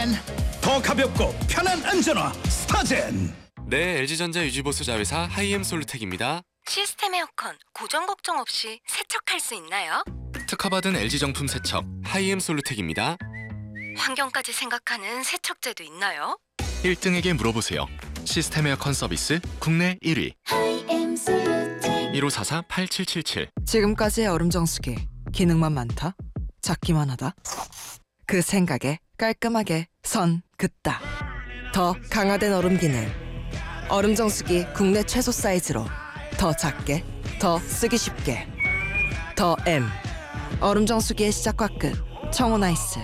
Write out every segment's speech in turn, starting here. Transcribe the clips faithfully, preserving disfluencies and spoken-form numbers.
스타젠. 더 가볍고 편한 안전화 스타젠. 네, 엘지전자 유지보수 자회사 하이엠솔루텍입니다. 시스템 에어컨 고정 걱정 없이 세척할 수 있나요? 특허받은 엘지 정품 세척 하이엠솔루텍입니다. 환경까지 생각하는 세척제도 있나요? 일 등에게 물어보세요. 시스템 에어컨 서비스 국내 일 위. 일오사사 팔칠칠칠. 지금까지의 얼음 정수기 기능만 많다? 작기만 하다? 그 생각에 깔끔하게 선 긋다. 더 강화된 얼음 기능. 얼음 정수기 국내 최소 사이즈로 더 작게, 더 쓰기 쉽게. 더 M. 얼음 정수기의 시작과 끝. 청호나이스.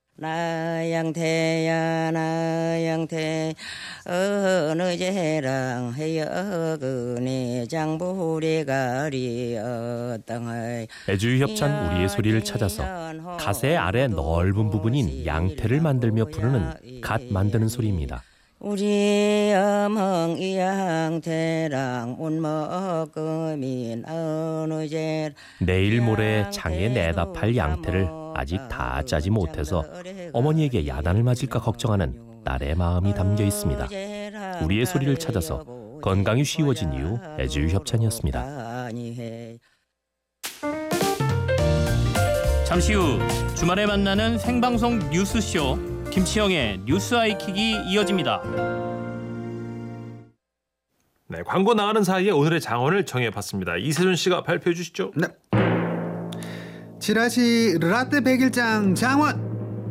나양태야 나양태 어느 제랑 해여 그네 장부리가리 어땅의 애주협찬 우리의 소리를 찾아서 가세 아래 넓은 부분인 양태를 만들며 부르는 갓 만드는 소리입니다. 우리 어멍 이양태랑 운먹금인 어느 제 내일 모레 장에 내다 팔 양태를 아직 다 짜지 못해서 어머니에게 야단을 맞을까 걱정하는 딸의 마음이 담겨 있습니다. 우리의 소리를 찾아서 건강이 쉬워진 이유 애주협찬이었습니다. 잠시 후 주말에 만나는 생방송 뉴스쇼 김치영의 뉴스 아이킥이 이어집니다. 네, 광고 나가는 사이에 오늘의 장원을 정해봤습니다. 이세준 씨가 발표해 주시죠. 네. 지라시 라떼 백일장 장원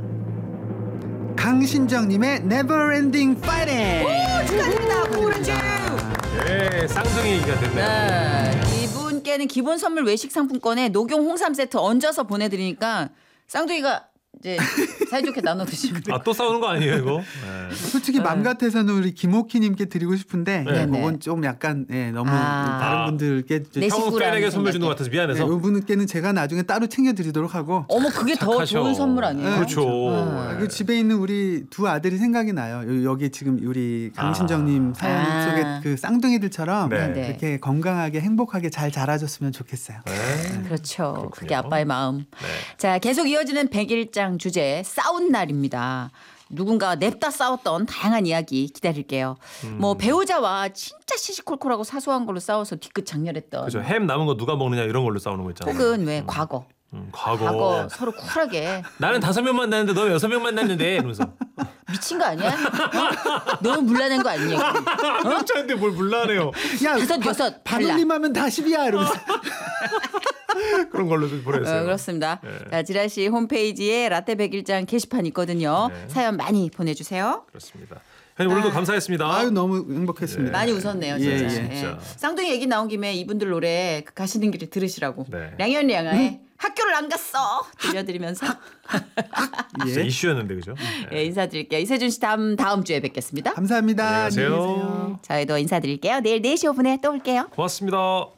강신정님의 Never Ending Fighting. 오, 축하드립니다. 고은주. 네, 쌍둥이가 됐네요. 네, 이분께는 기본 선물 외식 상품권에 녹용 홍삼 세트 얹어서 보내드리니까 쌍둥이가 이제 사이좋게 나눠 드시면 돼요. 아, 또 싸우는 거 아니에요, 이거? 네. 솔직히 맘 같아서는 우리 김옥희님께 드리고 싶은데 네. 그건 좀 약간 네, 너무 아. 다른 분들께 형 팬에게 선물 주는 것 같아서 미안해서. 네, 이분께는 제가 나중에 따로 챙겨드리도록 하고. 어머, 그게 더 착하셔. 좋은 선물 아니에요? 네, 그렇죠. 아, 그 집에 있는 우리 두 아들이 생각이 나요. 여- 여기 지금 우리 강신정님 아. 사연 아. 속에 그 쌍둥이들처럼 네. 네. 이렇게 건강하게 행복하게 잘 자라줬으면 좋겠어요. 네. 그렇죠. 그게 아빠의 마음. 네. 자, 계속 이어지는 백일장 주제 싸운 날입니다. 누군가 냅다 싸웠던 다양한 이야기 기다릴게요. 음. 뭐 배우자와 진짜 시시콜콜하고 사소한 걸로 싸워서 뒤끝 장렬했던. 그죠. 햄 남은 거 누가 먹느냐 이런 걸로 싸우는 거 있잖아요. 혹은 왜 과거. 음, 과거. 과거 서로 쿨하게. 나는 다섯 명 만났는데 너 여섯 명 만났는데 이러면서. 미친 거 아니야? 어? 너무 물러낸 거 아니냐? 어? 저한테 뭘 물라네요. 야, 여섯, 여섯, 달라. 반올림하면 다 십이야 이러면서. 그런 걸로 좀 보내주세요. 어, 그렇습니다. 네. 자, 지라시 홈페이지에 라떼 백일장 게시판 있거든요. 네. 사연 많이 보내주세요. 그렇습니다. 형님 오늘도 감사했습니다. 아유 너무 행복했습니다. 많이 웃었네요, 예, 진짜. 예. 예. 진짜. 쌍둥이 얘기 나온 김에 이분들 노래 그 가시는 길에 들으시라고. 네. 량현량아의 학교를 안 갔어 들려드리면서 진짜 예. 이슈였는데 그죠? 예, 인사드릴게요. 이세준 씨 다음 다음 주에 뵙겠습니다. 감사합니다. 안녕히 가세요. 안녕히 계세요. 저희도 인사드릴게요. 내일 네 시 오 분에 또 올게요. 고맙습니다.